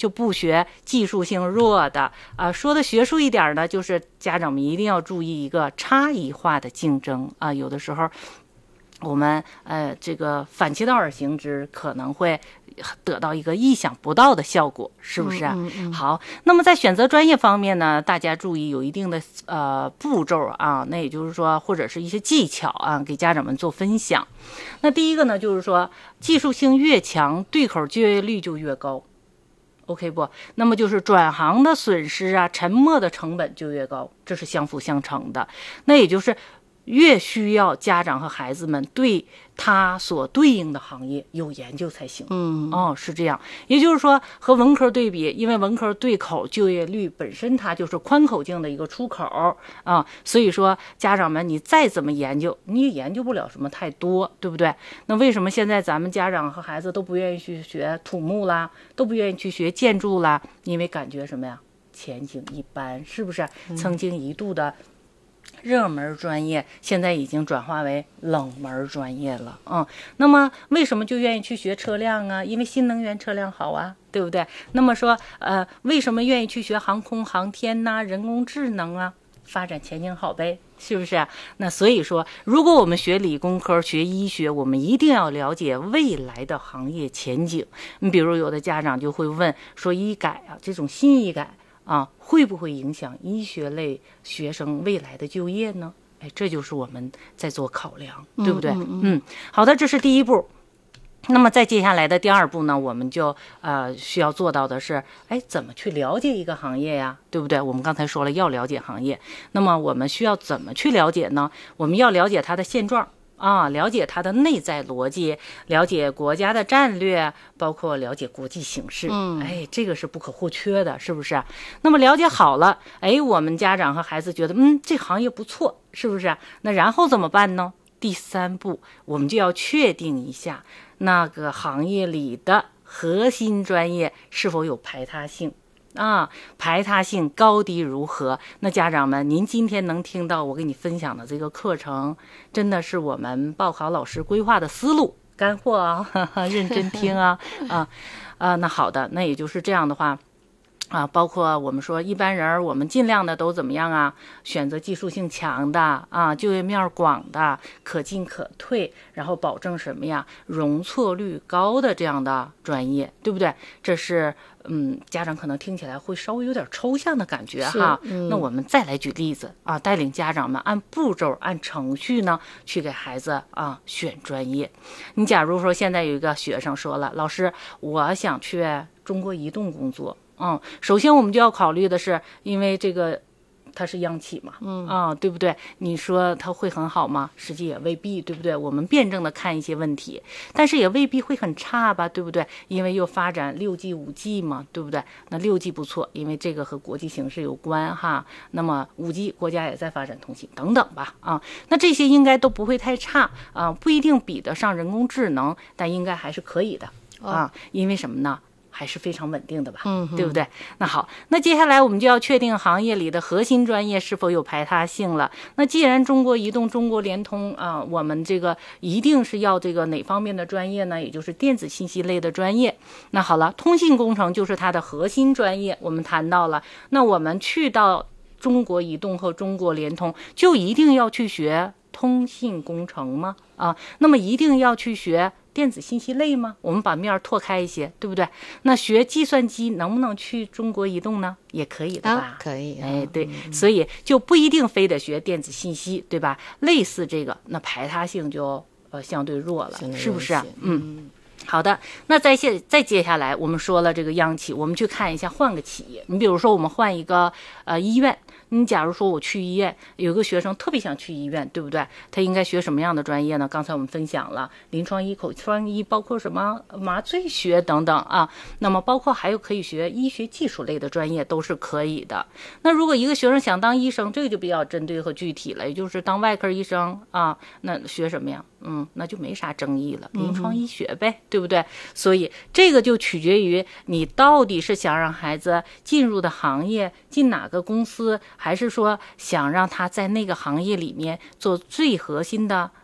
就不学技术性弱的说的学术一点呢，就是家长们一定要注意一个差异化的竞争有的时候我们这个反其道而行之，可能会得到一个意想不到的效果，是不是好，那么在选择专业方面呢，大家注意有一定的步骤那也就是说或者是一些技巧给家长们做分享。那第一个呢，就是说技术性越强，对口就业率就越高。OK 不？那么就是转行的损失沉没的成本就越高，这是相辅相成的。那也就是越需要家长和孩子们对他所对应的行业有研究才行。是这样。也就是说和文科对比，因为文科对口就业率本身它就是宽口径的一个出口所以说家长们你再怎么研究，你也研究不了什么太多，对不对？那为什么现在咱们家长和孩子都不愿意去学土木啦，都不愿意去学建筑啦？因为感觉什么呀？前景一般，是不是？曾经一度的热门专业现在已经转化为冷门专业了那么为什么就愿意去学车辆啊？因为新能源车辆好对不对？那么说为什么愿意去学航空航天人工智能发展前景好呗，是不是？那所以说如果我们学理工科学医学，我们一定要了解未来的行业前景。你比如有的家长就会问说医改这种新医改会不会影响医学类学生未来的就业呢？这就是我们在做考量，对不对？好的，这是第一步。那么再接下来的第二步呢，我们就需要做到的是怎么去了解一个行业呀，对不对？我们刚才说了要了解行业，那么我们需要怎么去了解呢？我们要了解它的现状了解它的内在逻辑，了解国家的战略，包括了解国际形势。这个是不可或缺的，是不是？那么了解好了，我们家长和孩子觉得这行业不错，是不是？那然后怎么办呢？第三步，我们就要确定一下那个行业里的核心专业是否有排他性排他性高低如何？那家长们，您今天能听到我给你分享的这个课程，真的是我们报考老师规划的思路，干货认真听那好的，那也就是这样的话包括我们说一般人我们尽量的都怎么样选择技术性强的就业面广的，可进可退，然后保证什么呀？容错率高的这样的专业，对不对？这是家长可能听起来会稍微有点抽象的感觉那我们再来举例子带领家长们按步骤按程序呢去给孩子选专业。你假如说现在有一个学生说了，老师我想去中国移动工作首先我们就要考虑的是，因为这个它是央企嘛对不对？你说它会很好吗？实际也未必，对不对？我们辩证的看一些问题，但是也未必会很差吧，对不对？因为又发展6G 5G 嘛，对不对？那6G 不错，因为这个和国际形势有关那么5G 国家也在发展通信等等吧那这些应该都不会太差不一定比得上人工智能，但应该还是可以的因为什么呢？还是非常稳定的吧，对不对？那好，那接下来我们就要确定行业里的核心专业是否有排他性了。那既然中国移动、中国联通我们这个一定是要这个哪方面的专业呢？也就是电子信息类的专业。那好了，通信工程就是它的核心专业，我们谈到了。那我们去到中国移动和中国联通，就一定要去学通信工程吗？那么一定要去学电子信息类吗？我们把面拓开一些，对不对？那学计算机能不能去中国移动呢？也可以的吧？ 可以对，所以就不一定非得学电子信息，对吧？类似这个，那排他性就相对弱了，是不是好的，那再接下来我们说了这个央企，我们去看一下换个企业。你比如说我们换一个医院，你假如说我去医院，有个学生特别想去医院，对不对？他应该学什么样的专业呢？刚才我们分享了临床医、口腔医，包括什么麻醉学等等那么包括还有可以学医学技术类的专业都是可以的。那如果一个学生想当医生，这个就比较针对和具体了，也就是当外科医生那学什么呀？那就没啥争议了，临床医学呗，对不对？所以这个就取决于你到底是想让孩子进入的行业，进哪个公司，还是说想让他在那个行业里面做最核心的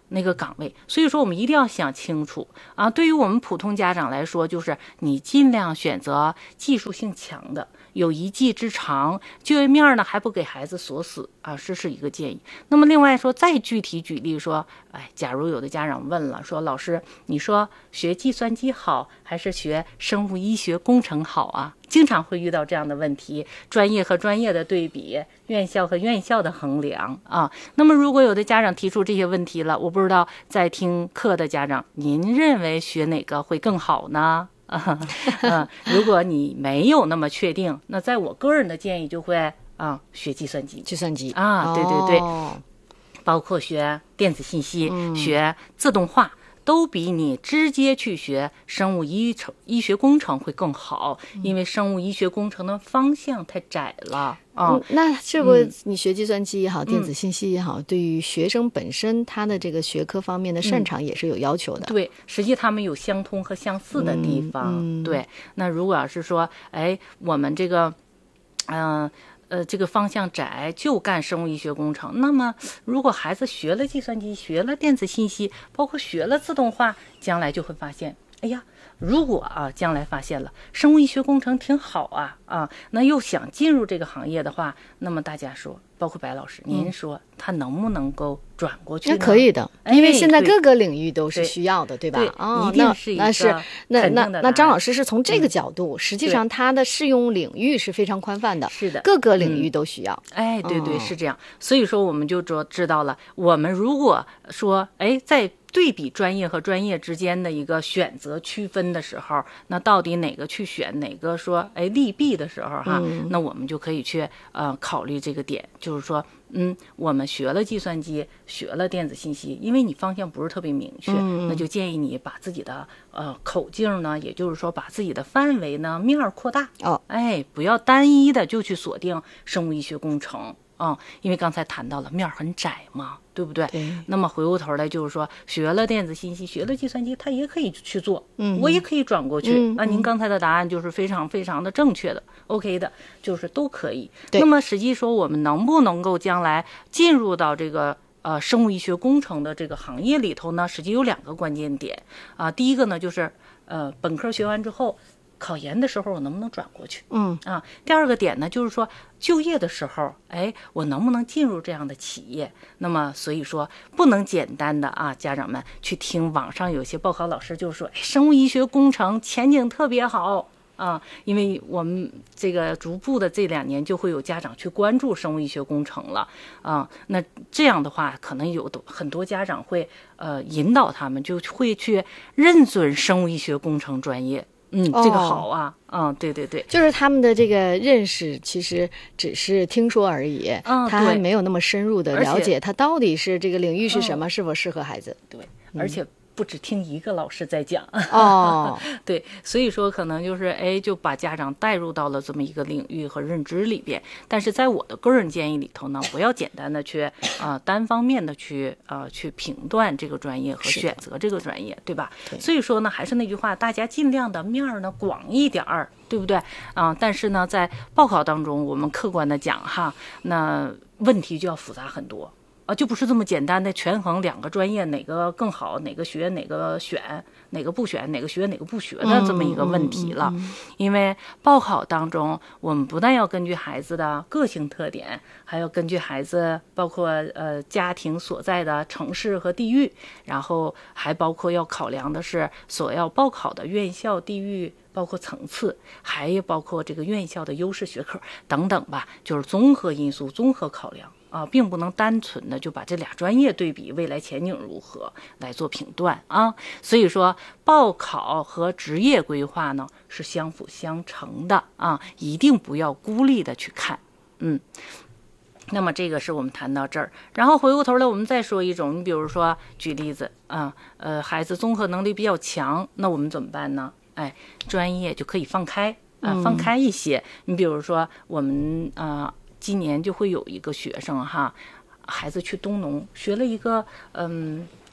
那个岗位。所以说我们一定要想清楚啊。对于我们普通家长来说，就是你尽量选择技术性强的，有一技之长，就业面呢还不给孩子锁死啊，这是一个建议。那么另外说，再具体举例说，假如有的家长问了，说老师，你说学计算机好还是学生物医学工程好啊？经常会遇到这样的问题，专业和专业的对比，院校和院校的衡量啊。那么如果有的家长提出这些问题了，我不知道在听课的家长，您认为学哪个会更好呢？如果你没有那么确定，那在我个人的建议就会学计算机啊，对对对，包括学电子信息、学自动化，都比你直接去学生物医学工程会更好，因为生物医学工程的方向太窄了啊。 那这不你学计算机也好，电子信息也好，对于学生本身他的这个学科方面的擅长也是有要求的。 对，实际他们有相通和相似的地方。对，那如果要是说，我们这个，这个方向窄，就干生物医学工程。那么，如果孩子学了计算机，学了电子信息，包括学了自动化，将来就会发现，如果将来发现了生物医学工程挺好那又想进入这个行业的话，那么大家说，包括白老师，您说他能不能够转过去呢？ 那可以的，因为现在各个领域都是需要的，对吧？ 一定是一个那张老师是从这个角度，实际上他的适用领域是非常宽泛的， 是的， 各个领域都需要。 对对，是这样。所以说我们就知道了，我们如果说在对比专业和专业之间的一个选择区分的时候，那到底哪个去选，哪个说利弊的时候那我们就可以去考虑这个点，就是说我们学了计算机，学了电子信息，因为你方向不是特别明确，那就建议你把自己的口径呢，也就是说把自己的范围呢面儿扩大不要单一的就去锁定生物医学工程因为刚才谈到了面儿很窄嘛，对不对？那么回过头来就是说，学了电子信息，学了计算机，他也可以去做，我也可以转过去。您刚才的答案就是非常非常的正确的，OK 的，就是都可以。那么实际说，我们能不能够将来进入到这个生物医学工程的这个行业里头呢？实际有2个关键点第一个呢，就是本科学完之后，考研的时候我能不能转过去？第2个点呢，就是说就业的时候，我能不能进入这样的企业？那么所以说不能简单的家长们去听网上有些报考老师就说，生物医学工程前景特别好因为我们这个逐步的这2年就会有家长去关注生物医学工程了那这样的话，可能有很多家长会引导他们就会去认准生物医学工程专业。这个好对对对， 就是他们的这个认识其实只是听说而已，他还没有那么深入的了解他到底是这个领域是什么，是否适合孩子。 对，而且不只听一个老师在讲对，所以说可能就是就把家长带入到了这么一个领域和认知里边。但是在我的个人建议里头呢，不要简单的去单方面的去评断这个专业和选择这个专业，对吧？所以说呢，还是那句话，大家尽量的面儿呢广一点儿，对不对但是呢，在报考当中，我们客观的讲那问题就要复杂很多。就不是这么简单的权衡2个专业哪个更好，哪个学哪个选，哪个不选，哪个学哪个不学的这么一个问题了。因为报考当中，我们不但要根据孩子的个性特点，还要根据孩子包括家庭所在的城市和地域，然后还包括要考量的是所要报考的院校地域，包括层次，还有包括这个院校的优势学科等等吧，就是综合因素综合考量并不能单纯的就把这2专业对比未来前景如何来做评断所以说报考和职业规划呢是相辅相成的一定不要孤立的去看那么这个是我们谈到这儿，然后回过头来我们再说一种，你比如说举例子孩子综合能力比较强，那我们怎么办呢？专业就可以放开放开一些。你比如说我们今年就会有一个学生孩子去东农学了一个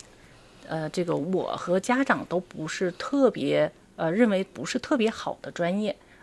这个我和家长都不是特别认为不是特别好的专业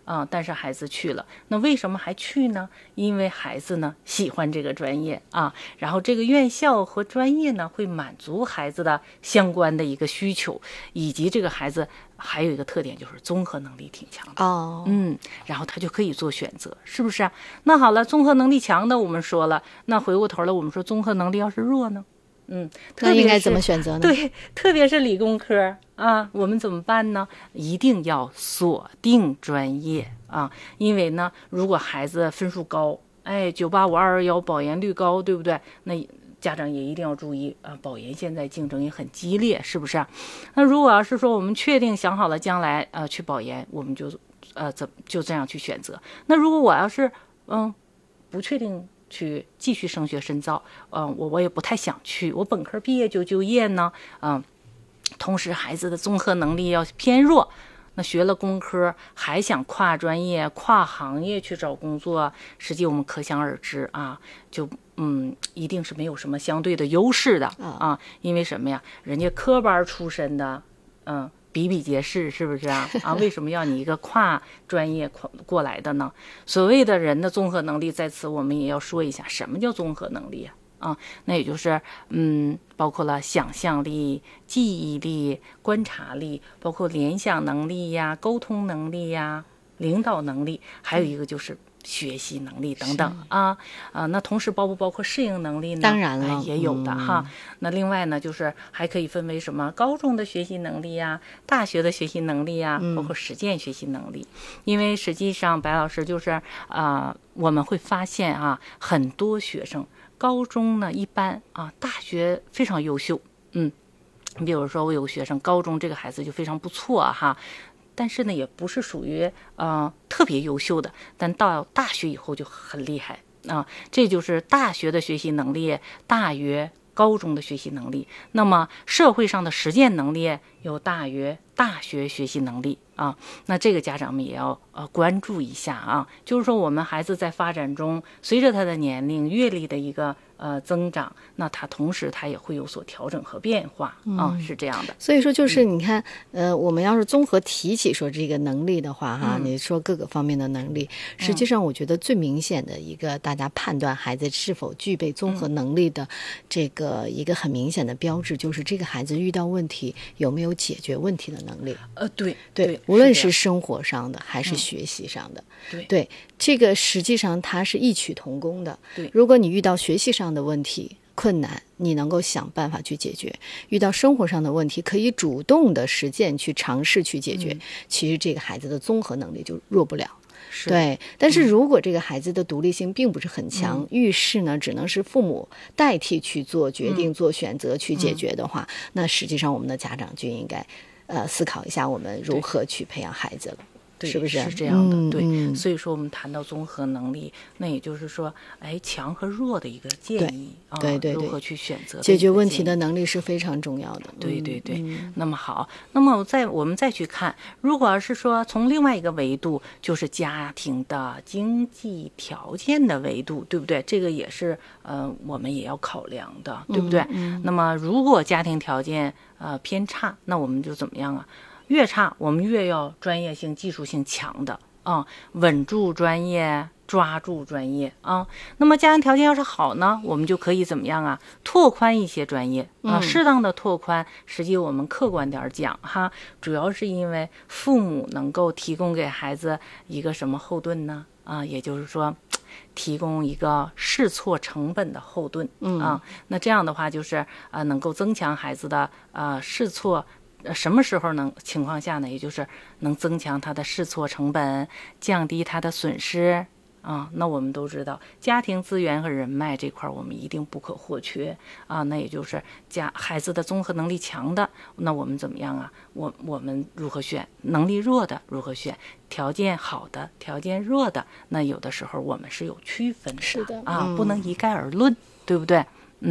但是孩子去了，那为什么还去呢？因为孩子呢喜欢这个专业啊，然后这个院校和专业呢会满足孩子的相关的一个需求，以及这个孩子还有一个特点就是综合能力挺强的然后他就可以做选择，是不是啊？那好了，综合能力强的我们说了，那回过头来我们说综合能力要是弱呢？ 那应该怎么选择呢？ 对，特别是理工科啊，我们怎么办呢？一定要锁定专业啊，因为呢，如果孩子分数高，985、221保研率高，对不对？那家长也一定要注意啊，保研现在竞争也很激烈，是不是啊？那如果要是说我们确定想好了将来去保研，我们就这样去选择。那如果我要是不确定去继续升学深造，我也不太想去，我本科毕业就业呢，同时孩子的综合能力要偏弱，那学了工科还想跨专业跨行业去找工作，实际我们可想而知啊，就一定是没有什么相对的优势的啊，因为什么呀？人家科班出身的，比比皆是，是不是啊？为什么要你一个跨专业过来的呢？所谓的人的综合能力，在此我们也要说一下，什么叫综合能力啊？那也就是包括了想象力、记忆力、观察力，包括联想能力呀、沟通能力呀、领导能力，还有一个就是学习能力等等那同时包不包括适应能力呢？ 当然了， 也有的哈。那另外呢，就是还可以分为什么高中的学习能力呀、大学的学习能力呀，包括实践学习能力。因为实际上白老师就是我们会发现很多学生高中呢一般大学非常优秀，你比如说我有个学生高中这个孩子就非常不错哈。但是呢，也不是属于特别优秀的，但到大学以后就很厉害这就是大学的学习能力大于高中的学习能力，那么社会上的实践能力又大于大学学习能力那这个家长们也要关注一下就是说我们孩子在发展中，随着他的年龄阅历的一个增长，那他同时他也会有所调整和变化是这样的。 所以说就是你看我们要是综合提起说这个能力的话你说各个方面的能力，实际上我觉得最明显的一个大家判断孩子是否具备综合能力的这个一个很明显的标志，就是这个孩子遇到问题有没有解决问题的能力。 对， 无论是生活上的还是学习上的，对，这个实际上它是异曲同工的。 对， 如果你遇到学习上的问题困难，你能够想办法去解决；遇到生活上的问题，可以主动的实践去尝试去解决。其实这个孩子的综合能力就弱不了。对，但是如果这个孩子的独立性并不是很强，遇事呢只能是父母代替去做决定、做选择、去解决的话，那实际上我们的家长就应该思考一下我们如何去培养孩子了。是不是？ 是这样的，对。所以说我们谈到综合能力，那也就是说，强和弱的一个建议对， 如何去选择解决问题的能力是非常重要的。 对。那么好，那么我们再去看，如果是说从另外一个维度，就是家庭的经济条件的维度，对不对？这个也是我们也要考量的，对不对？那么如果家庭条件偏差，那我们就怎么样啊？越差我们越要专业性技术性强的稳住专业，抓住专业那么家庭条件要是好呢，我们就可以怎么样拓宽一些专业适当的拓宽。实际我们客观点讲主要是因为父母能够提供给孩子一个什么后盾呢也就是说提供一个试错成本的后盾那这样的话就是能够增强孩子的试错。什么时候情况下呢？也就是能增强他的试错成本，降低他的损失那我们都知道，家庭资源和人脉这块我们一定不可或缺那也就是孩子的综合能力强的，那我们怎么样我们如何选？能力弱的如何选？条件好的，条件弱的，那有的时候我们是有区分的， 是的不能一概而论，对不对？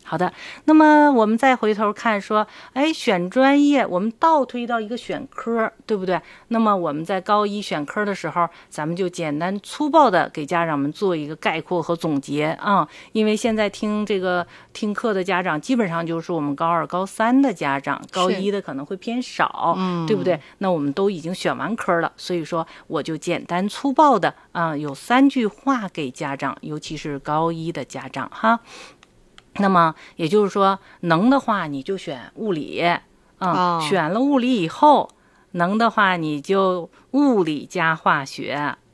好的，那么我们再回头看说，选专业，我们倒推到一个选科，对不对？那么我们在高一选科的时候，咱们就简单粗暴的给家长们做一个概括和总结啊。因为现在听课的家长，基本上就是我们高2、高3的家长，高1的可能会偏少，对不对？那我们都已经选完科了，所以说我就简单粗暴的有3句话给家长，尤其是高1的家长哈。那么也就是说，能的话你就选物理，选了物理以后，能的话你就物理加化学